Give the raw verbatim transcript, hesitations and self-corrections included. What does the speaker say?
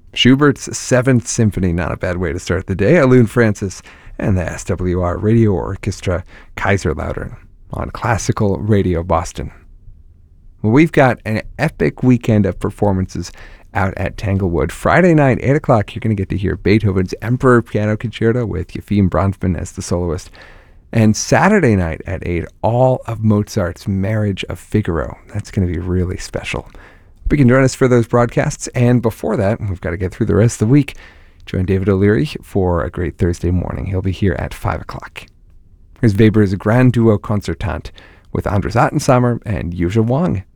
Schubert's Seventh Symphony, not a bad way to start the day. Alun Francis and the S W R Radio Orchestra Kaiserlautern on Classical Radio Boston. Well, we've got an epic weekend of performances out at Tanglewood. Friday night, eight o'clock, you're going to get to hear Beethoven's Emperor Piano Concerto with Yefim Bronfman as the soloist. And Saturday night at eight, all of Mozart's Marriage of Figaro. That's going to be really special. You can join us for those broadcasts. And before that, we've got to get through the rest of the week. Join David O'Leary for a great Thursday morning. He'll be here at five o'clock. Here's Weber's Grand Duo Concertant with Andres Ottensamer and Yuzha Wang.